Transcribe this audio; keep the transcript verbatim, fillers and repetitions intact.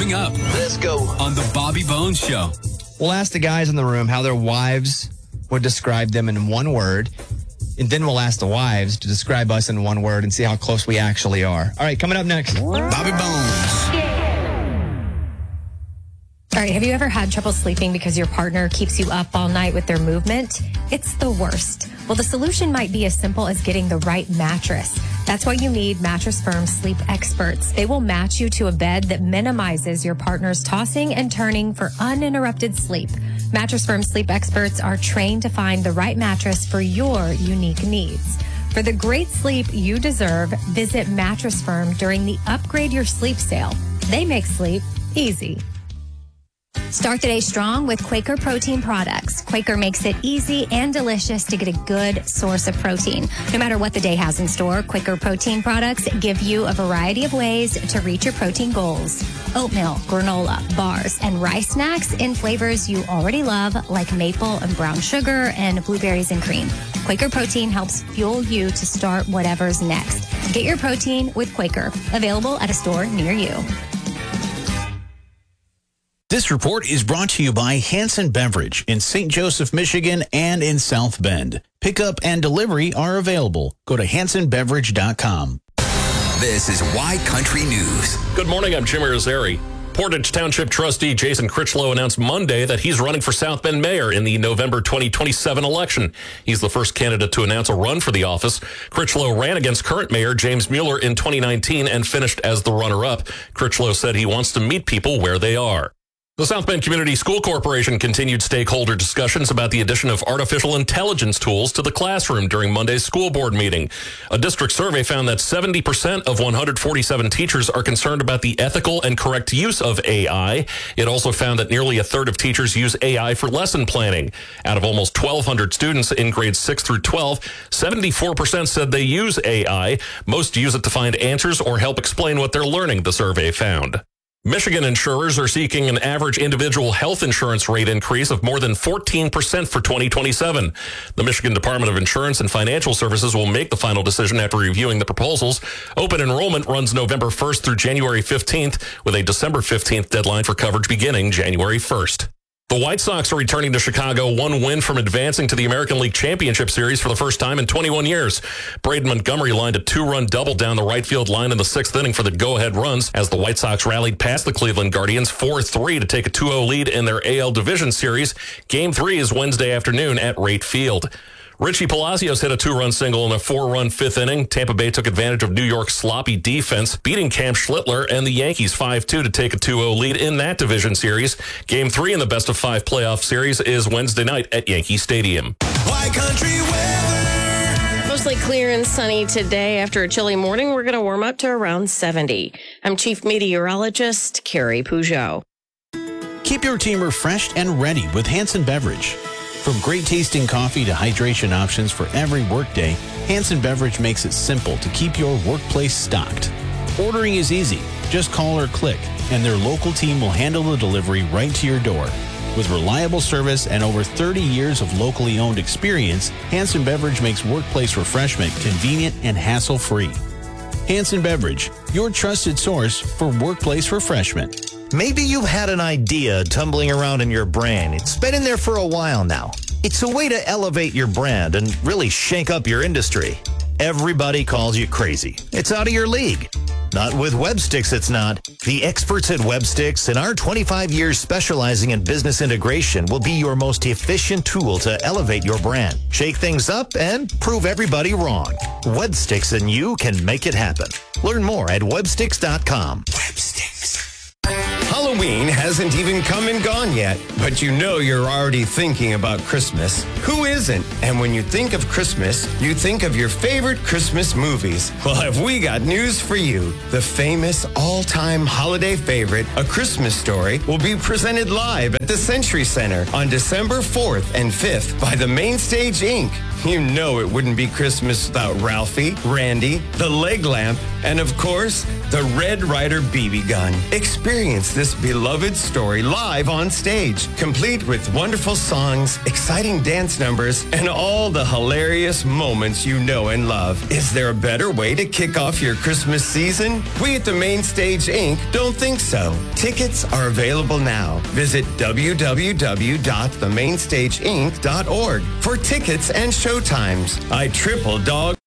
coming up. Let's go. On the Bobby Bones Show. We'll ask the guys in the room how their wives would describe them in one word. And then we'll ask the wives to describe us in one word and see how close we actually are. All right, coming up next. Bobby Bones. All right, have you ever had trouble sleeping because your partner keeps you up all night with their movement? It's the worst. Well, the solution might be as simple as getting the right mattress. That's why you need Mattress Firm Sleep Experts. They will match you to a bed that minimizes your partner's tossing and turning for uninterrupted sleep. Mattress Firm Sleep Experts are trained to find the right mattress for your unique needs. For the great sleep you deserve, visit Mattress Firm during the Upgrade Your Sleep sale. They make sleep easy. Start the day strong with Quaker Protein products. Quaker makes it easy and delicious to get a good source of protein. No matter what the day has in store, Quaker Protein products give you a variety of ways to reach your protein goals. Oatmeal, granola, bars, and rice snacks in flavors you already love, like maple and brown sugar and blueberries and cream. Quaker Protein helps fuel you to start whatever's next. Get your protein with Quaker. Available at a store near you. This report is brought to you by Hanson Beverage in Saint Joseph, Michigan, and in South Bend. Pickup and delivery are available. Go to hanson beverage dot com. This is Y Country News. Good morning, I'm Jim Irizarry. Portage Township trustee Jason Critchlow announced Monday that he's running for South Bend mayor in the November twenty twenty-seven election. He's the first candidate to announce a run for the office. Critchlow ran against current mayor James Mueller in twenty nineteen and finished as the runner-up. Critchlow said he wants to meet people where they are. The South Bend Community School Corporation continued stakeholder discussions about the addition of artificial intelligence tools to the classroom during Monday's school board meeting. A district survey found that seventy percent of one hundred forty-seven teachers are concerned about the ethical and correct use of A I. It also found that nearly a third of teachers use A I for lesson planning. Out of almost twelve hundred students in grades six through twelve, seventy-four percent said they use A I. Most use it to find answers or help explain what they're learning, the survey found. Michigan insurers are seeking an average individual health insurance rate increase of more than fourteen percent for twenty twenty-seven. The Michigan Department of Insurance and Financial Services will make the final decision after reviewing the proposals. Open enrollment runs November first through January fifteenth, with a December fifteenth deadline for coverage beginning January first. The White Sox are returning to Chicago one win from advancing to the American League Championship Series for the first time in twenty-one years. Braden Montgomery lined a two-run double down the right field line in the sixth inning for the go-ahead runs as the White Sox rallied past the Cleveland Guardians four three to take a two oh lead in their A L Division Series. Game three is Wednesday afternoon at Rate Field. Richie Palacios hit a two-run single in a four-run fifth inning. Tampa Bay took advantage of New York's sloppy defense, beating Cam Schlittler and the Yankees five two to take a two oh lead in that division series. Game three in the best-of-five playoff series is Wednesday night at Yankee Stadium. Y Country weather. Mostly clear and sunny today. After a chilly morning, we're going to warm up to around seventy. I'm Chief Meteorologist Carrie Peugeot. Keep your team refreshed and ready with Hanson Beverage. From great tasting coffee to hydration options for every workday, Hanson Beverage makes it simple to keep your workplace stocked. Ordering is easy. Just call or click, and their local team will handle the delivery right to your door. With reliable service and over thirty years of locally owned experience, Hanson Beverage makes workplace refreshment convenient and hassle-free. Hanson Beverage, your trusted source for workplace refreshment. Maybe you've had an idea tumbling around in your brain. It's been in there for a while now. It's a way to elevate your brand and really shake up your industry. Everybody calls you crazy. It's out of your league. Not with WebSticks, it's not. The experts at WebSticks and our twenty-five years specializing in business integration will be your most efficient tool to elevate your brand, shake things up, and prove everybody wrong. WebSticks and you can make it happen. Learn more at websticks dot com. WebSticks. Halloween hasn't even come and gone yet, but you know you're already thinking about Christmas. Who isn't? And when you think of Christmas, you think of your favorite Christmas movies. Well, have we got news for you? The famous all-time holiday favorite, A Christmas Story, will be presented live at the Century Center on December fourth and fifth by the Mainstage Incorporated. You know it wouldn't be Christmas without Ralphie, Randy, the leg lamp, and of course, the Red Ryder B B gun. Experience this beloved story live on stage, complete with wonderful songs, exciting dance numbers, and all the hilarious moments you know and love. Is there a better way to kick off your Christmas season? We at the Main Stage Incorporated don't think so. Tickets are available now. Visit w w w dot the main stage inc dot org for tickets and showtimes. I triple dog.